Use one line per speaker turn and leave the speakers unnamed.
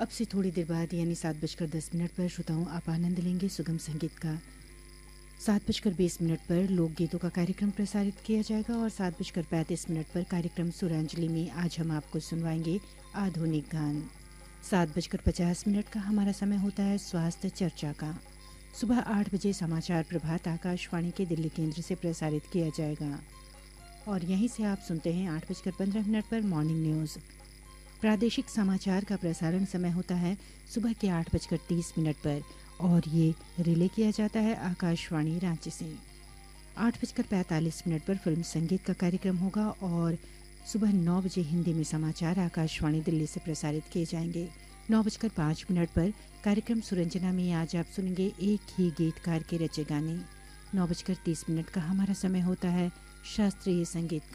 अब से थोड़ी देर बाद यानी 7:10 पर श्रोताओं आप आनंद लेंगे सुगम संगीत का। 7:20 पर लोकगीतों का कार्यक्रम प्रसारित किया जाएगा और 7:35 पर कार्यक्रम सुरांजलि में आज हम आपको सुनवाएंगे आधुनिक गान। 7:50 का हमारा समय होता है स्वास्थ्य चर्चा का। सुबह 8 बजे समाचार प्रभात आकाशवाणी के दिल्ली केंद्र से प्रसारित किया जाएगा और यहीं से आप सुनते हैं 8:15 पर मॉर्निंग न्यूज़। प्रादेशिक समाचार का प्रसारण समय होता है सुबह के 8:30 पर और ये रिले किया जाता है आकाशवाणी रांची से। 8:45 पर फिल्म संगीत का कार्यक्रम होगा और सुबह 9 बजे हिंदी में समाचार आकाशवाणी दिल्ली से प्रसारित किए जाएंगे। 9:05 पर कार्यक्रम सुरंजना में आज आप सुनेंगे एक ही गीतकार के रचे गाने। 9:30 का हमारा समय होता है शास्त्रीय संगीत का।